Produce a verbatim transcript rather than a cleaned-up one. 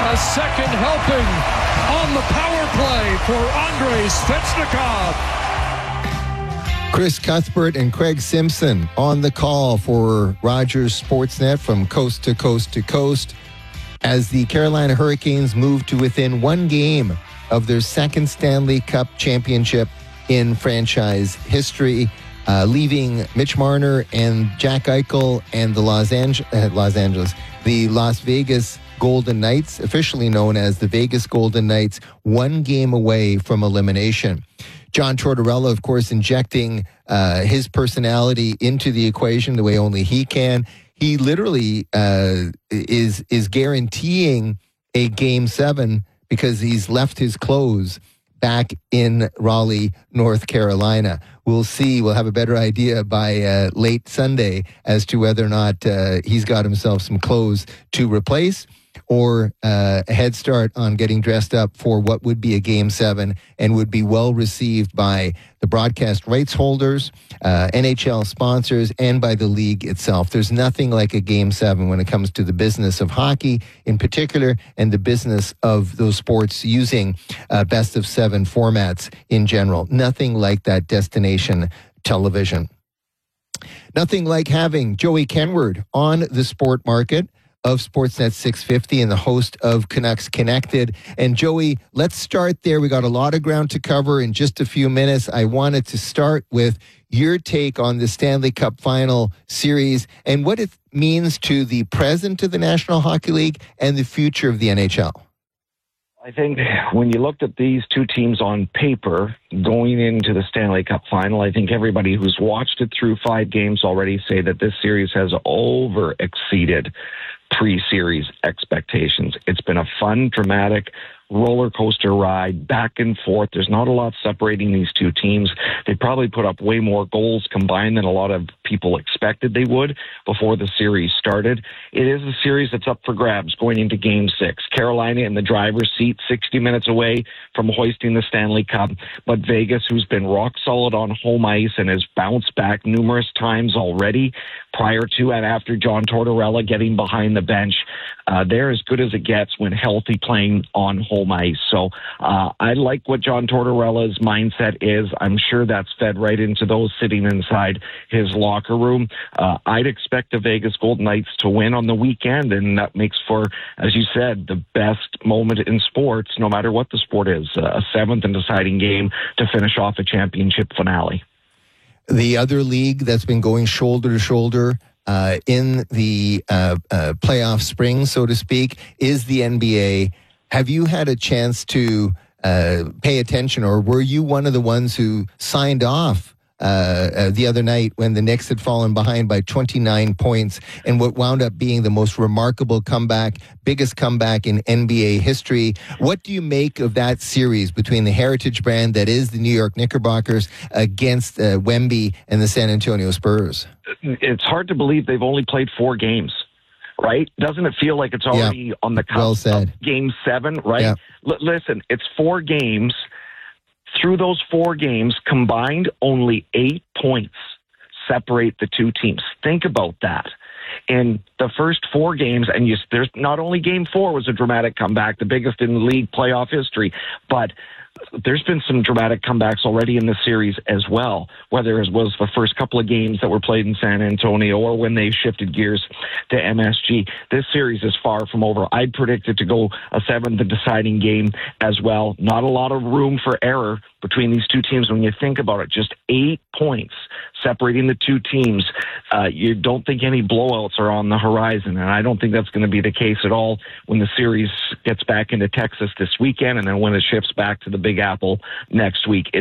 A second helping on the power play for Andrei Svechnikov. Chris Cuthbert and Craig Simpson on the call for Rogers Sportsnet from coast to coast to coast as the Carolina Hurricanes move to within one game of their second Stanley Cup championship in franchise history, uh, leaving Mitch Marner and Jack Eichel and the Los, Ange- uh, Los Angeles, the Las Vegas Golden Knights, officially known as the Vegas Golden Knights, one game away from elimination. John Tortorella, of course, injecting uh, his personality into the equation the way only he can. He literally uh, is is guaranteeing a game seven because he's left his clothes back in Raleigh, North Carolina. We'll see. We'll have a better idea by uh, late Sunday as to whether or not uh, he's got himself some clothes to replace or uh, a head start on getting dressed up for what would be a game seven and would be well received by the broadcast rights holders, uh, N H L sponsors, and by the league itself. There's nothing like a game seven when it comes to the business of hockey in particular and the business of those sports using uh, best of seven formats in general. Nothing like that destination television. Nothing like having Joey Kenward on the sport market of Sportsnet six fifty and the host of Canucks Connected. And Joey, let's start there. We got a lot of ground to cover in just a few minutes. I wanted to start with your take on the Stanley Cup Final Series and what it means to the present of the National Hockey League and the future of the N H L. I think when you looked at these two teams on paper going into the Stanley Cup Final, I think everybody who's watched it through five games already say that this series has over exceeded pre-series expectations. It's been a fun, dramatic roller coaster ride back and forth. There's not a lot separating these two teams. They probably put up way more goals combined than a lot of people expected they would before the series started. It is a series that's up for grabs going into game six. Carolina in the driver's seat, sixty minutes away from hoisting the Stanley Cup, but Vegas, who's been rock solid on home ice and has bounced back numerous times already prior to and after John Tortorella getting behind the bench, uh, they're as good as it gets when healthy playing on home ice. So uh, I like what John Tortorella's mindset is. I'm sure that's fed right into those sitting inside his locker room. Uh, I'd expect the Vegas Golden Knights to win on the weekend, and that makes for, as you said, the best moment in sports, no matter what the sport is, a seventh and deciding game to finish off a championship finale. The other league that's been going shoulder to shoulder uh, in the uh, uh, playoff spring, so to speak, is the N B A. Have you had a chance to uh, pay attention, or were you one of the ones who signed off uh, uh, the other night when the Knicks had fallen behind by twenty-nine points and what wound up being the most remarkable comeback, biggest comeback in N B A history? What do you make of that series between the heritage brand that is the New York Knickerbockers against uh, Wemby and the San Antonio Spurs? It's hard to believe they've only played four games. Right? Doesn't it feel like it's already yeah. on the cusp well said. of game seven, right? Yeah. L- listen, it's four games. Through those four games, combined, only eight points separate the two teams. Think about that. In the first four games, and you, there's not only game four was a dramatic comeback, the biggest in league playoff history, but there's been some dramatic comebacks already in the series as well, whether it was the first couple of games that were played in San Antonio or when they shifted gears to M S G. This series is far from over. I'd predict it to go a seventh and deciding game as well. Not a lot of room for error between these two teams when you think about it. Just eight points separating the two teams. Uh, you don't think any blowouts are on the horizon, and I don't think that's going to be the case at all when the series gets back into Texas this weekend and then when it shifts back to the Big Apple next week.